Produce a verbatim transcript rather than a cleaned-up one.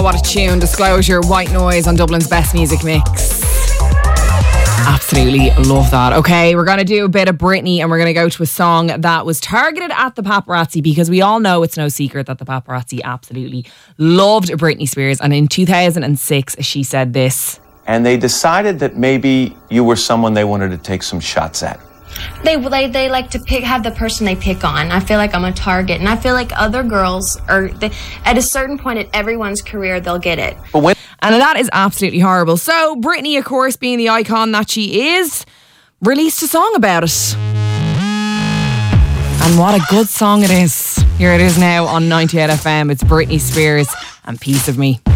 what a tune. Disclosure, White Noise on Dublin's Best Music Mix. Absolutely love that. Okay, we're going to do a bit of Britney and we're going to go to a song that was targeted at the paparazzi, because we all know it's no secret that the paparazzi absolutely loved Britney Spears. And in two thousand six, she said this. And they decided that maybe you were someone they wanted to take some shots at. They, they they like to pick have the person they pick on. I feel like I'm a target, and I feel like other girls are they, at a certain point in everyone's career they'll get it. But when And that is absolutely horrible. So Britney, of course, being the icon that she is, released a song about it. And what a good song it is. Here it is now on ninety-eight F M. It's Britney Spears and Piece of Me.